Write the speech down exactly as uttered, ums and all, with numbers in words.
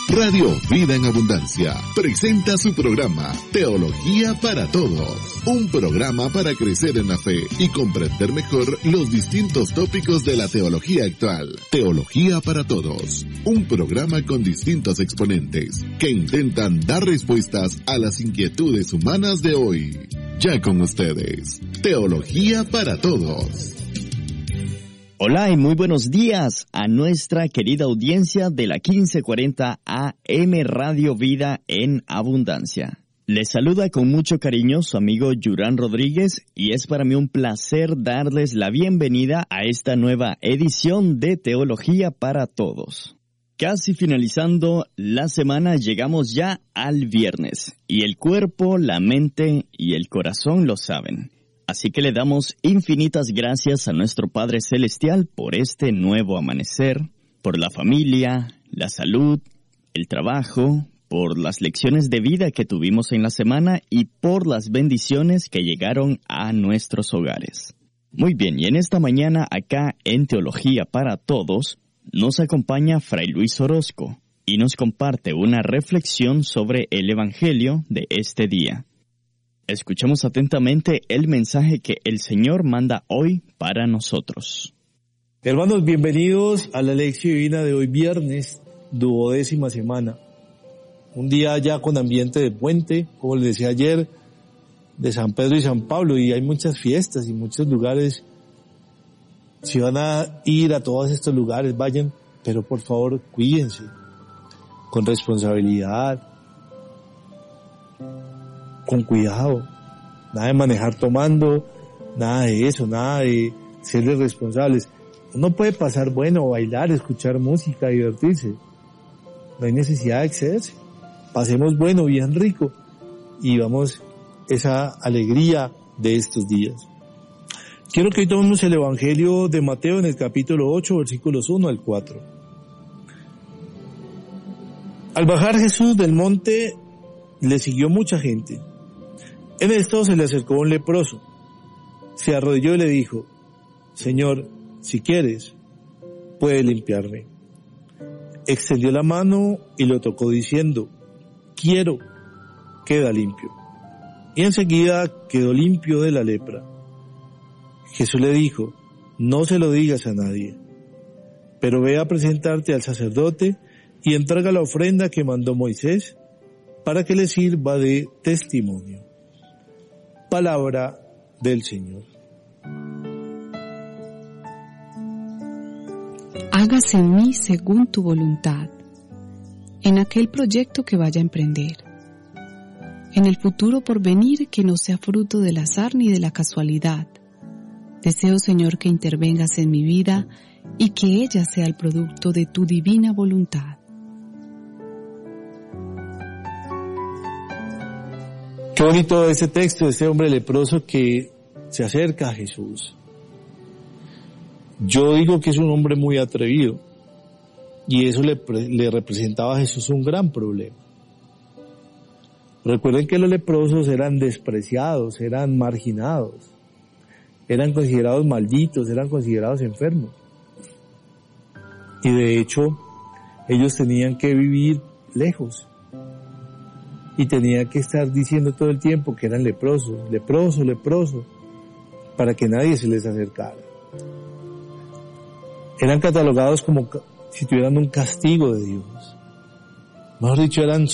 Radio Vida en Abundancia presenta su programa Teología para Todos, un programa para crecer en la fe y comprender mejor los distintos tópicos de la teología actual. Teología para Todos, un programa con distintos exponentes que intentan dar respuestas a las inquietudes humanas de hoy. Ya con ustedes, Teología para Todos. Hola y muy buenos días a nuestra querida audiencia de la quince cuarenta A M Radio Vida en Abundancia. Les saluda con mucho cariño su amigo Yurán Rodríguez y es para mí un placer darles la bienvenida a esta nueva edición de Teología para Todos. Casi finalizando la semana llegamos ya al viernes y el cuerpo, la mente y el corazón lo saben. Así que le damos infinitas gracias a nuestro Padre Celestial por este nuevo amanecer, por la familia, la salud, el trabajo, por las lecciones de vida que tuvimos en la semana y por las bendiciones que llegaron a nuestros hogares. Muy bien, y en esta mañana acá en Teología para Todos nos acompaña Fray Luis Orozco y nos comparte una reflexión sobre el Evangelio de este día. Escuchemos atentamente el mensaje que el Señor manda hoy para nosotros. Hermanos, bienvenidos a la lección divina de hoy viernes, duodécima semana. Un día ya con ambiente de puente, como les decía ayer, de San Pedro y San Pablo, y hay muchas fiestas y muchos lugares. Si van a ir a todos estos lugares, vayan, pero por favor cuídense, con responsabilidad, con cuidado, nada de manejar tomando, nada de eso, nada de ser irresponsables. Uno puede pasar bueno, bailar, escuchar música, divertirse. No hay necesidad de excederse. Pasemos bueno, bien rico, y vamos esa alegría de estos días. Quiero que hoy tomemos el Evangelio de Mateo en el capítulo ocho, versículos uno al cuatro. Al bajar Jesús del monte, le siguió mucha gente. En esto se le acercó un leproso, se arrodilló y le dijo: Señor, si quieres, puedes limpiarme. Extendió la mano y lo tocó diciendo: quiero, queda limpio. Y enseguida quedó limpio de la lepra. Jesús le dijo: no se lo digas a nadie, pero ve a presentarte al sacerdote y entrega la ofrenda que mandó Moisés para que le sirva de testimonio. Palabra del Señor. Hágase en mí según tu voluntad, en aquel proyecto que vaya a emprender, en el futuro por venir que no sea fruto del azar ni de la casualidad. Deseo, Señor, que intervengas en mi vida y que ella sea el producto de tu divina voluntad. Qué bonito ese texto de este hombre leproso que se acerca a Jesús. Yo digo que es un hombre muy atrevido y eso le, le representaba a Jesús un gran problema. Recuerden que los leprosos eran despreciados, eran marginados, eran considerados malditos, eran considerados enfermos. Y de hecho, ellos tenían que vivir lejos. Y tenía que estar diciendo todo el tiempo que eran leprosos, leprosos, leprosos, para que nadie se les acercara. Eran catalogados como si tuvieran un castigo de Dios. Mejor dicho, eran